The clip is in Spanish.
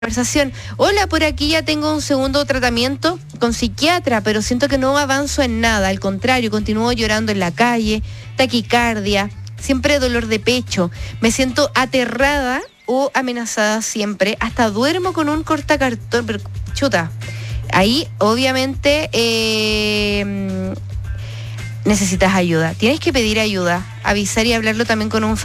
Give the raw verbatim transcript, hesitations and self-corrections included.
Conversación. Hola, por aquí ya tengo un segundo tratamiento con psiquiatra, pero siento que no avanzo en nada. Al contrario, continúo llorando en la calle, taquicardia, siempre dolor de pecho. Me siento aterrada o amenazada siempre. Hasta duermo con un cortacartón. Pero, chuta, ahí obviamente eh, necesitas ayuda. Tienes que pedir ayuda, avisar y hablarlo también con un